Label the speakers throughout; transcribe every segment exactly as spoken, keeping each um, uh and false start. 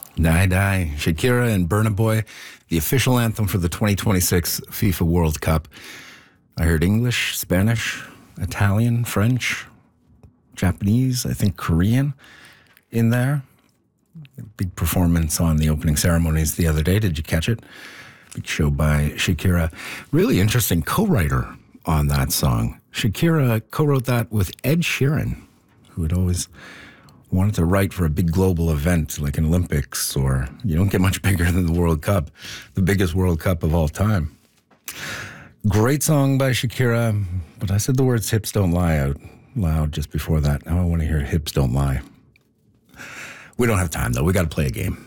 Speaker 1: Die Die, Shakira and Burna Boy, the official anthem for the twenty twenty-six FIFA World Cup. I heard English, Spanish, Italian, French, Japanese, I think Korean in there. Big performance on the opening ceremonies the other day. Did you catch it? Big show by Shakira. Really interesting co-writer on that song. Shakira co-wrote that with Ed Sheeran, who had always wanted to write for a big global event like an Olympics, or you don't get much bigger than the World Cup, the biggest World Cup of all time. Great song by Shakira, but I said the words hips don't lie out loud just before that. Now I want to hear hips don't lie. We don't have time, though. We got to play a game.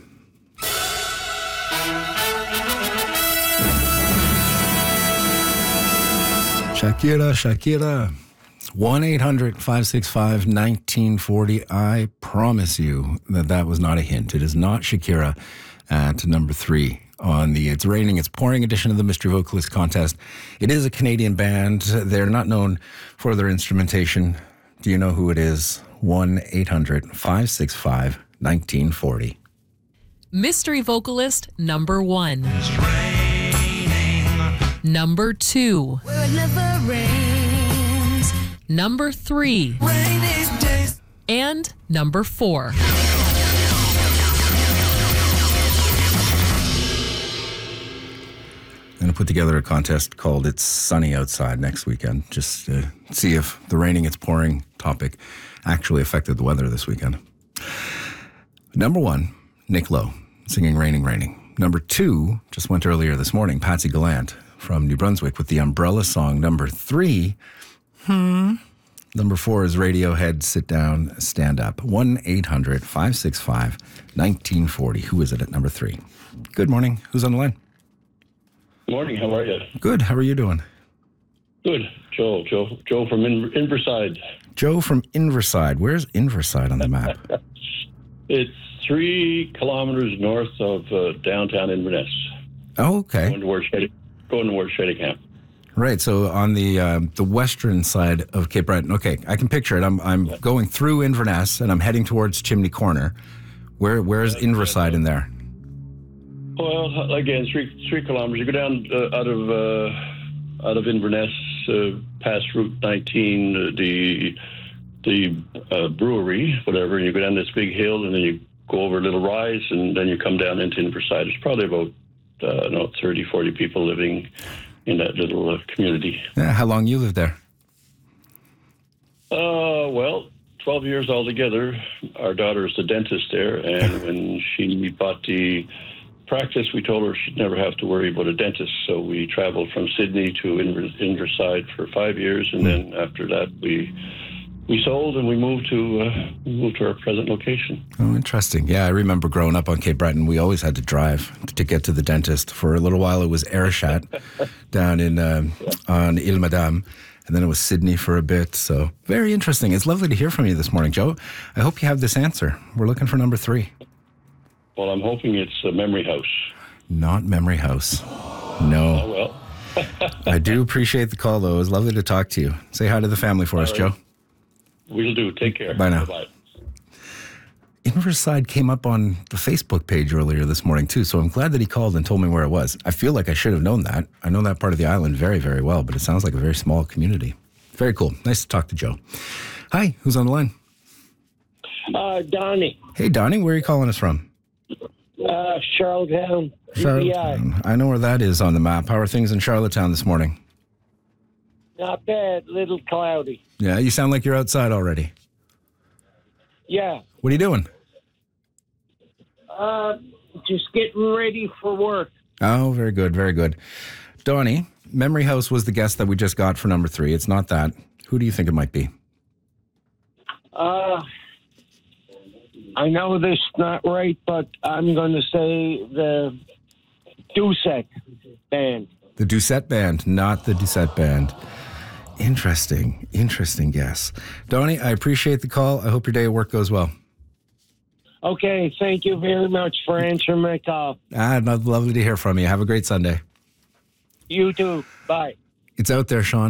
Speaker 1: Shakira, Shakira. one eight hundred five six five one nine four zero. I promise you that that was not a hint. It is not Shakira at number three on the It's Raining, It's Pouring edition of the Mystery Vocalist Contest. It is a Canadian band. They're not known for their instrumentation. Do you know who it is? one eight hundred five six five one nine four zero.
Speaker 2: Mystery Vocalist number one. Number two.
Speaker 3: Where it never rains.
Speaker 2: Number three.
Speaker 3: Rainy days.
Speaker 2: And number four.
Speaker 1: I'm going to put together a contest called It's Sunny Outside next weekend, just to see if the raining, it's pouring topic actually affected the weather this weekend. Number one, Nick Lowe, singing Raining, Raining. Number two, just went earlier this morning, Patsy Gallant from New Brunswick with the Umbrella song. Number three, hmm. Number four is Radiohead, Sit Down, Stand Up. one eight hundred five six five one nine four zero. Who is it at number three? Good morning. Who's on the line?
Speaker 4: Morning, how are you?
Speaker 1: Good. How are you doing?
Speaker 4: Good. Joe, Joe, Joe from In- Inverside.
Speaker 1: Joe from Inverside. Where's Inverside on the map?
Speaker 4: It's three kilometers north of uh, downtown Inverness.
Speaker 1: Oh, okay.
Speaker 4: Going towards Shady, going towards Shady Camp.
Speaker 1: Right. So on the uh, the western side of Cape Breton. Okay, I can picture it. I'm I'm yeah. going through Inverness and I'm heading towards Chimney Corner. Where where's yeah, Inverside yeah. in there?
Speaker 4: Well, again, three three kilometers. You go down uh, out of uh, out of Inverness, uh, past Route nineteen, uh, the the uh, brewery, whatever, and you go down this big hill, and then you go over a little rise, and then you come down into Inverside. There's probably about uh, no thirty, forty people living in that little uh, community.
Speaker 1: Yeah. How long you lived there?
Speaker 4: Uh, well, twelve years altogether. Our daughter is the dentist there, and when she bought the practice, we told her she'd never have to worry about a dentist. So we traveled from Sydney to Inver- Inverside for five years, and then after that, we we sold and we moved to uh, we moved to our present location.
Speaker 1: Oh, interesting. Yeah, I remember growing up on Cape Breton, we always had to drive to get to the dentist. For a little while, it was Ayrshire down in uh, on Ile Madame, and then it was Sydney for a bit. So very interesting. It's lovely to hear from you this morning, Joe. I hope you have this answer. We're looking for number three.
Speaker 4: Well, I'm hoping it's a Memory House.
Speaker 1: Not Memory House. No.
Speaker 4: Oh, well.
Speaker 1: I do appreciate the call, though. It was lovely to talk to you. Say hi to the family for All us, right. Joe.
Speaker 4: We'll do. Take care.
Speaker 1: Bye now.
Speaker 4: Bye-bye.
Speaker 1: Inverside came up on the Facebook page earlier this morning, too, so I'm glad that he called and told me where it was. I feel like I should have known that. I know that part of the island very, very well, but it sounds like a very small community. Very cool. Nice to talk to Joe. Hi, who's on the line?
Speaker 5: Uh, Donnie.
Speaker 1: Hey, Donnie, where are you calling us from?
Speaker 5: Uh, Charlottetown.
Speaker 1: Charlottetown. I know where that is on the map. How are things in Charlottetown this morning?
Speaker 5: Not bad. Little cloudy.
Speaker 1: Yeah, you sound like you're outside already.
Speaker 5: Yeah.
Speaker 1: What are you doing?
Speaker 5: Uh, just getting ready for work.
Speaker 1: Oh, very good, very good. Donnie, Memory House was the guest that we just got for number three. It's not that. Who do you think it might be?
Speaker 5: Uh, I know this is not right, but I'm going to say the Doucette Band.
Speaker 1: The Doucette Band, not the Doucette Band. Interesting, interesting guess. Donnie, I appreciate the call. I hope your day at work goes well.
Speaker 5: Okay, thank you very much for answering my call.
Speaker 1: Ah, lovely to hear from you. Have a great Sunday.
Speaker 5: You too. Bye.
Speaker 1: It's out there, Sean.